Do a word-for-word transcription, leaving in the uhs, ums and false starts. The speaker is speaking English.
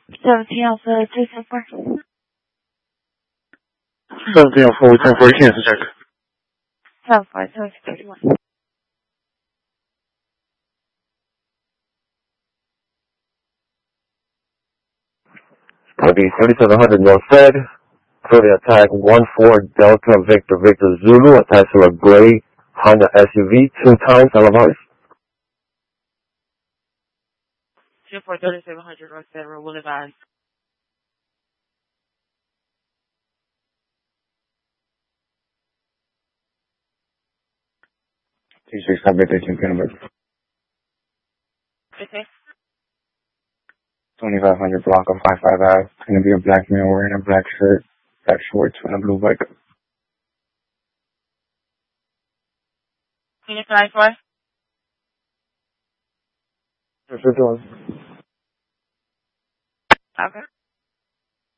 seventeen Alpha two ten four. seventeen oh four, ten four, cancel check. seven five seven thirty-one. Copy thirty-seven hundred North Fed. Clearly attack one four Delta Victor Victor Zulu attached to a gray Honda S U V two times Alavaris. two four thirty-seven hundred North Federal Boulevard. T six habitation number. Okay. twenty-five hundred block of five five I. It's going to be a black male wearing a black shirt, black shorts, and a blue bike. twenty-five four. Yes, it does. Okay.